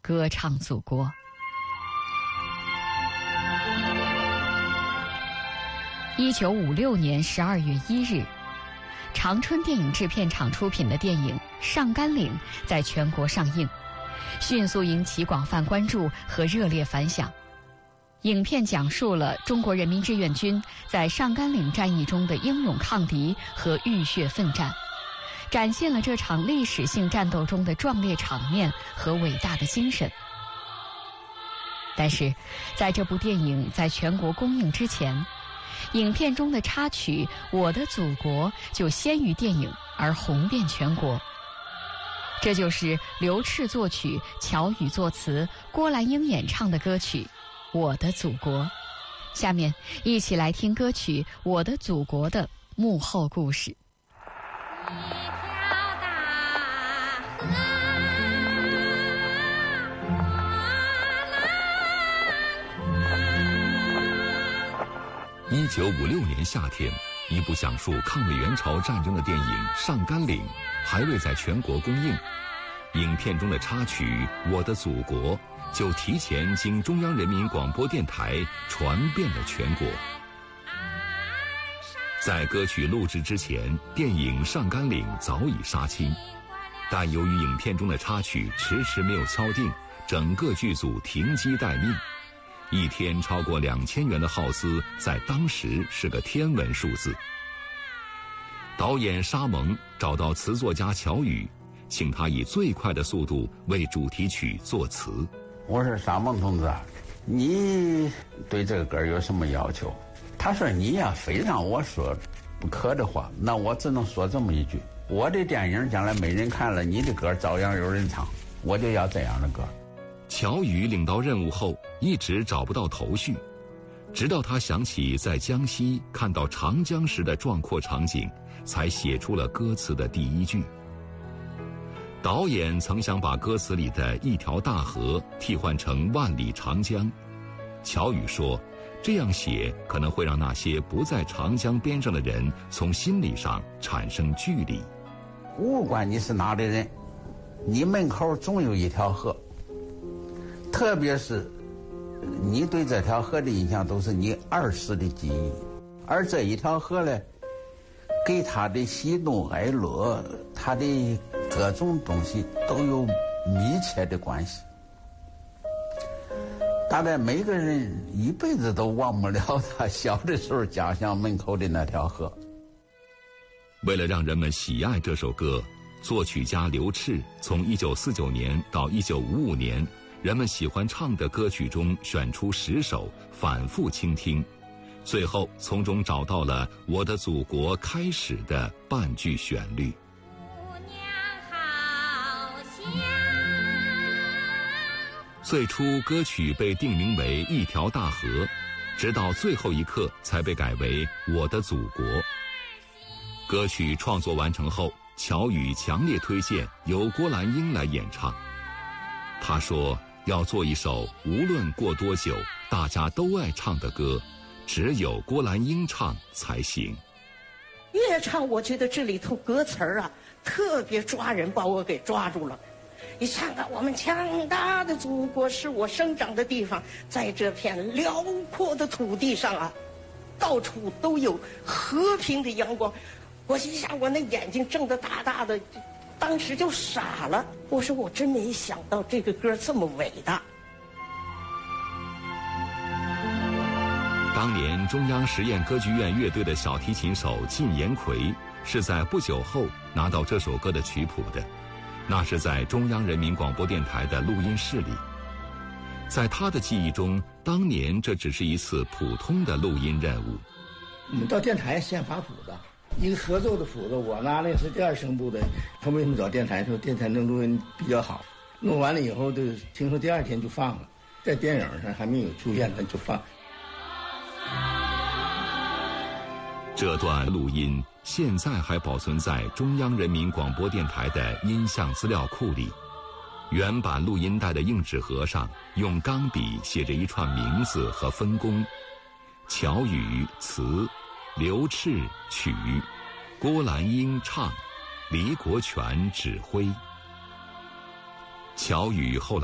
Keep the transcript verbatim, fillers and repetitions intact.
歌唱祖国。一九五六年十二月一日，长春电影制片厂出品的电影《上甘岭》在全国上映，迅速引起广泛关注和热烈反响。影片讲述了中国人民志愿军在上甘岭战役中的英勇抗敌和浴血奋战，展现了这场历史性战斗中的壮烈场面和伟大的精神。但是，在这部电影在全国公映之前，影片中的插曲《我的祖国》就先于电影而红遍全国。这就是刘炽作曲、乔羽作词、郭兰英演唱的歌曲《我的祖国》。下面一起来听歌曲《我的祖国》的幕后故事。 一九五六年夏天，一部讲述抗美援朝战争的电影《上甘岭》还未在全国公映，影片中的插曲《我的祖国》就提前经中央人民广播电台传遍了全国。在歌曲录制之前，电影《上甘岭》早已杀青，但由于影片中的插曲迟迟没有敲定，整个剧组停机待命。一天超过两千元的耗资，在当时是个天文数字。导演沙蒙找到词作家乔羽，请他以最快的速度为主题曲作词。 我说沙蒙同志啊，你对这个歌有什么要求？他说你呀，非让我说不可的话，那我只能说这么一句：我的电影将来没人看了，你的歌照样有人唱，我就要这样的歌。 乔羽领到任务后，一直找不到头绪，直到他想起在江西看到长江时的壮阔场景，才写出了歌词的第一句。导演曾想把歌词里的一条大河替换成万里长江，乔羽说，这样写可能会让那些不在长江边上的人从心理上产生距离。 不管你是哪的人，你门口总有一条河，特别是你对这条河的印象都是你儿时的记忆，而这一条河呢，给他的喜怒哀乐，他的各种东西都有密切的关系。大概每个人一辈子都忘不了他小的时候家乡门口的那条河。 为了让人们喜爱这首歌，作曲家刘炽从一九四九年到一九五五年人们喜欢唱的歌曲中选出十首，反复倾听，最后从中找到了《我的祖国》开始的半句旋律。最初歌曲被定名为《一条大河》，直到最后一刻才被改为《我的祖国》。歌曲创作完成后，乔羽强烈推荐由郭兰英来演唱。他说，要做一首无论过多久大家都爱唱的歌，只有郭兰英唱才行。 越唱我觉得这里头歌词儿啊特别抓人，把我给抓住了。你唱啊，我们强大的祖国是我生长的地方，在这片辽阔的土地上啊，到处都有和平的阳光。我一下我那眼睛睁得大大的，当时就傻了。我说我真没想到这个歌这么伟大。 当年中央实验歌剧院乐队的小提琴手靳延奎是在不久后拿到这首歌的曲谱的，那是在中央人民广播电台的录音室里。在他的记忆中，当年这只是一次普通的录音任务。 我们到电台先发谱子，一个合奏的谱子，我拿的是第二声部的。他为什么找电台？说电台能录音比较好。弄完了以后，就听说第二天就放了，在电影上还没有出现，那就放。 这段录音现在还保存在中央人民广播电台的音像资料库里。原版录音带的硬纸盒上用钢笔写着一串名字和分工：乔羽词，刘炽曲，郭兰英唱，李国权指挥。乔羽后来